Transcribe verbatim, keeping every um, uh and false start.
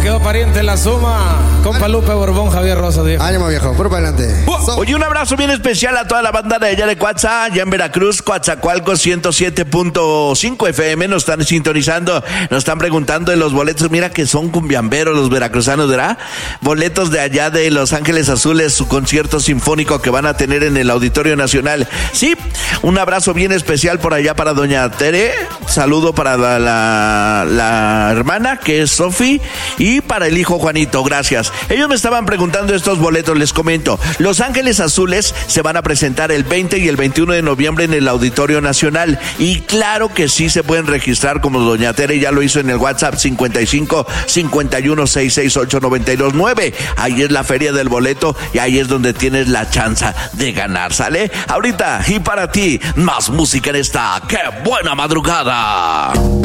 quedó pariente la suma. Compa Lupe Borbón, Javier Rosa, viejo. Ánimo, viejo, por para adelante. Oye, un abrazo bien especial a toda la banda de allá de Coatza, allá en Veracruz, Coatzacoalcos ciento siete punto cinco F M. Nos están sintonizando, nos están preguntando de los boletos. Mira que son cumbiamberos los veracruzanos, ¿verdad? Boletos de allá de Los Ángeles Azules, su concierto sinfónico que van a tener en el Auditorio Nacional. Sí, un abrazo bien especial por allá para doña Tere. Saludo para la, la, la hermana, que es Sofi, y para el hijo Juanito. Gracias. Ellos me estaban preguntando estos boletos, les comento. Los Ángeles Azules se van a presentar el veinte y el veintiuno de noviembre en el Auditorio Nacional. Y claro que sí se pueden registrar, como doña Tere ya lo hizo en el WhatsApp cincuenta y cinco, cincuenta y uno, sesenta y seis ocho, noventa y dos nueve. Ahí es la feria del boleto y ahí es donde tienes la chance de ganar, ¿sale? Ahorita, y para ti, más música en esta ¡Qué buena madrugada!